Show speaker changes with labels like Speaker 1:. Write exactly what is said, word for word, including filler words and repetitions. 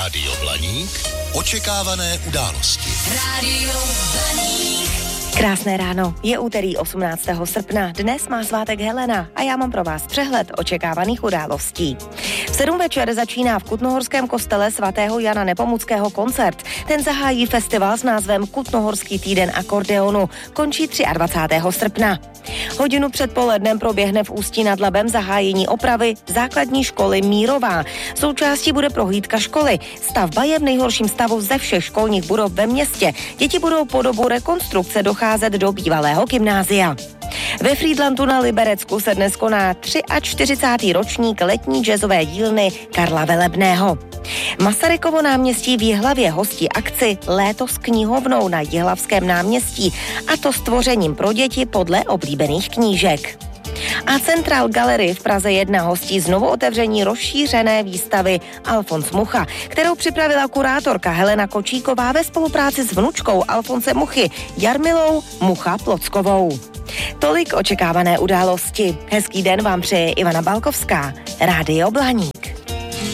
Speaker 1: Rádio Blaník. Očekávané události. Rádio
Speaker 2: Blaník. Krásné ráno, je úterý osmnáctého srpna, dnes má svátek Helena a já mám pro vás přehled očekávaných událostí. V sedm večer začíná v Kutnohorském kostele svatého Jana Nepomuckého koncert. Ten zahájí festival s názvem Kutnohorský týden akordeonu, končí dvacátého třetího srpna. Hodinu před polednem proběhne v Ústí nad Labem zahájení opravy základní školy Mírová. Součástí bude prohlídka školy. Stavba je v nejhorším stavu ze všech školních budov ve městě. Děti budou po dobu rekonstrukce docházet do bývalého gymnázia. Ve Frýdlantu na Liberecku se dnes koná čtyřicátý třetí ročník letní jazzové dílny Karla Velebného. Masarykovo náměstí v Jihlavě hostí akci Léto s knihovnou na Jihlavském náměstí, a to s tvořením pro děti podle oblíbených knížek. A Central Gallery v Praze jedna hostí znovu otevření rozšířené výstavy Alfons Mucha, kterou připravila kurátorka Helena Kočíková ve spolupráci s vnučkou Alfonse Muchy, Jarmilou Mucha Plockovou. Tolik očekávané události. Hezký den vám přeje Ivana Balkovská. Rádio Blaník.